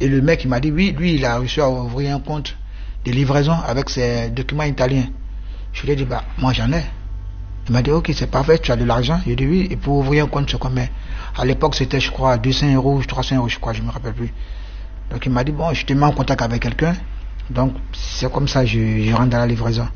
Et le mec, il m'a dit, oui, lui, il a réussi à ouvrir un compte de livraison avec ses documents italiens. Je lui ai dit, bah, moi j'en ai. Il m'a dit, ok, c'est parfait, tu as de l'argent. J'ai dit, oui, et pour ouvrir un compte, c'est combien? À l'époque, c'était, je crois, 200 euros, 300 euros, je crois, je me rappelle plus. Donc il m'a dit, bon, je te mets en contact avec quelqu'un. Donc c'est comme ça, je rentre dans la livraison.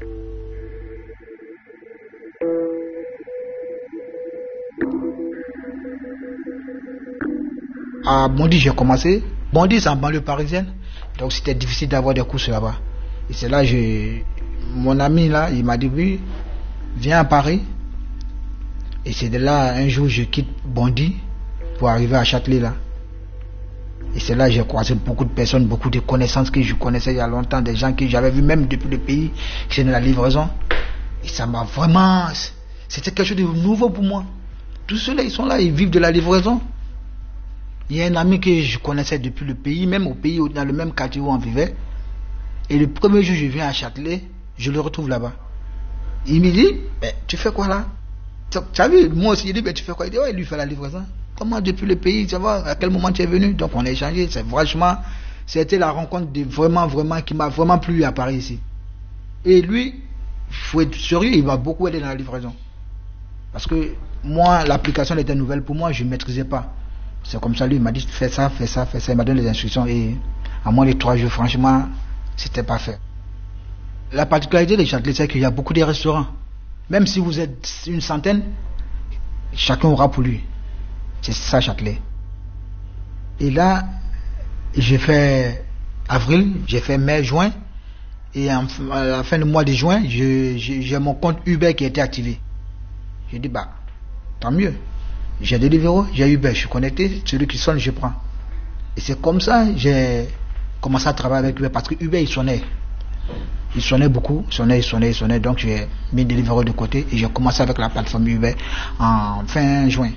À Bondy, j'ai commencé. Bondy, c'est en banlieue parisienne. Donc c'était difficile d'avoir des courses là-bas. Et c'est là, mon ami là, il m'a dit, oui, viens à Paris. Et c'est de là, un jour, je quitte Bondy pour arriver à Châtelet là. Et c'est là que j'ai croisé beaucoup de personnes, beaucoup de connaissances que je connaissais il y a longtemps, des gens que j'avais vus même depuis le pays, qui étaient dans la livraison. Et ça m'a vraiment... C'était quelque chose de nouveau pour moi. Tous ceux-là, ils sont là, ils vivent de la livraison. Il y a un ami que je connaissais depuis le pays, même au pays, dans le même quartier où on vivait. Et le premier jour, je viens à Châtelet, je le retrouve là-bas. Il me dit, mais tu fais quoi là? Tu as vu, moi aussi, il dit, mais tu fais quoi? Il dit, ouais, lui fait la livraison. Comment depuis le pays, tu vois, à quel moment tu es venu? Donc on a échangé, c'est franchement, c'était la rencontre de vraiment, qui m'a vraiment plu à Paris ici. Et lui, il faut être sérieux, il m'a beaucoup aidé dans la livraison. Parce que moi, l'application était nouvelle pour moi, je ne maîtrisais pas. C'est comme ça, lui, il m'a dit, fais ça, fais ça, fais ça, il m'a donné les instructions et à moins de 3 jours, franchement, c'était parfait. La particularité de Châtelet, c'est qu'il y a beaucoup de restaurants. Même si vous êtes une centaine, chacun aura pour lui. C'est ça, Châtelet. Et là, j'ai fait avril, j'ai fait mai, juin. Et à la fin du mois de juin, j'ai mon compte Uber qui a été activé. J'ai dit, bah, tant mieux. J'ai Deliveroo, j'ai Uber, je suis connecté, celui qui sonne, je prends. Et c'est comme ça que j'ai commencé à travailler avec Uber, parce que Uber, il sonnait. Il sonnait beaucoup, il sonnait. Donc j'ai mis Deliveroo de côté et j'ai commencé avec la plateforme Uber en fin juin.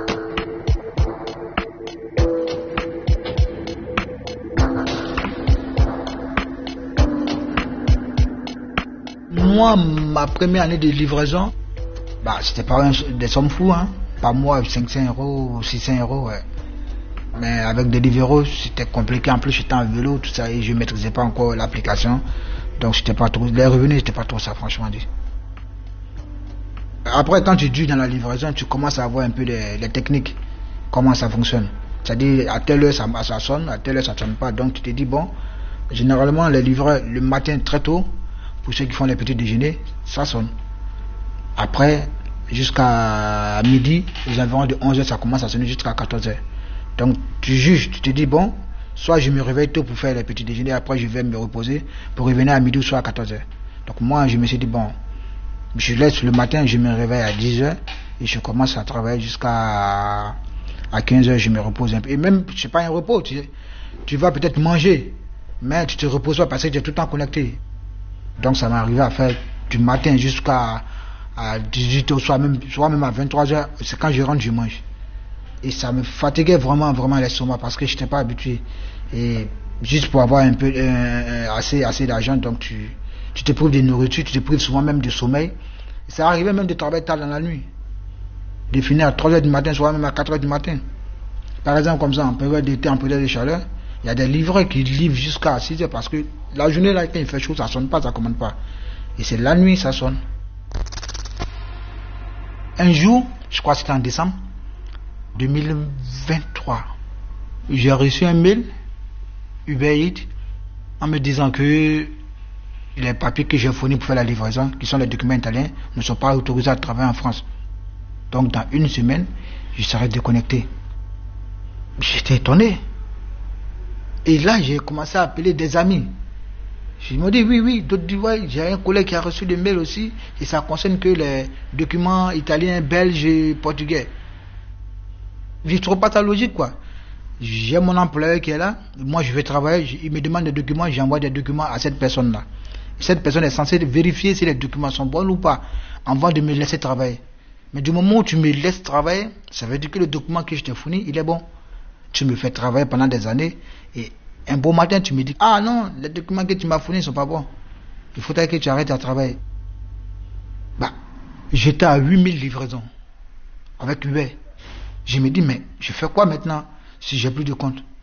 Moi, ma première année de livraison, bah, c'était pas des sommes fous, hein. Par mois, 500 euros, 600 euros, ouais. Mais avec Deliveroo, c'était compliqué. En plus, j'étais en vélo, tout ça, et je maîtrisais pas encore l'application. Donc, c'était pas trop, les revenus, c'était pas trop ça, franchement dit. Après, quand tu dis dans la livraison, tu commences à avoir un peu les techniques, comment ça fonctionne. C'est-à-dire, à telle heure, ça sonne, à telle heure, ça sonne pas. Donc, tu te dis, bon, généralement, les livreurs, le matin, très tôt, pour ceux qui font les petits déjeuners, ça sonne. Après, jusqu'à midi, aux environs de 11h, ça commence à sonner jusqu'à 14h. Donc, tu juges, tu te dis, bon, soit je me réveille tôt pour faire les petits déjeuners, après je vais me reposer pour revenir à midi ou soit à 14h. Donc, moi, je me suis dit, bon, je laisse le matin, je me réveille à 10h et je commence à travailler jusqu'à 15h, je me repose un peu. Et même, c'est pas un repos, tu vas peut-être manger, mais tu te reposes pas parce que tu es tout le temps connecté. Donc, ça m'est arrivé à faire du matin jusqu'à 18h, soit même à 23h, c'est quand je rentre, je mange. Et ça me fatiguait vraiment l'estomac parce que je n'étais pas habitué. Et juste pour avoir un peu assez d'argent, donc tu te prives de nourriture, tu te prives souvent même de sommeil. Et ça arrivait même de travailler tard dans la nuit. De finir à 3h du matin, soit même à 4h du matin. Par exemple, comme ça, en période d'été, en période de chaleur, il y a des livreurs qui livrent jusqu'à 6h parce que la journée là, quand il fait chaud, ça sonne pas, ça commande pas. Et c'est la nuit, ça sonne. Un jour, je crois que c'était en décembre 2023, j'ai reçu un mail Uber Eats en me disant que les papiers que j'ai fournis pour faire la livraison, qui sont les documents italiens, ne sont pas autorisés à travailler en France. Donc dans une semaine, je serai déconnecté. J'étais étonné. Et là, j'ai commencé à appeler des amis. Je me dis oui, d'autres disent ouais, j'ai un collègue qui a reçu des mails aussi, et ça concerne que les documents italiens, belges et portugais. Je ne trouve pas ta logique, quoi. J'ai mon employeur qui est là, moi je vais travailler, il me demande des documents, j'envoie des documents à cette personne-là. Cette personne est censée vérifier si les documents sont bons ou pas, avant de me laisser travailler. Mais du moment où tu me laisses travailler, ça veut dire que le document que je t'ai fourni, il est bon. Tu me fais travailler pendant des années, et un beau matin, tu me dis, ah non, les documents que tu m'as fournis ne sont pas bons. Il faudrait que tu arrêtes à travailler. Bah, j'étais à 8000 livraisons avec Uber. Je me dis, mais je fais quoi maintenant si j'ai plus de compte?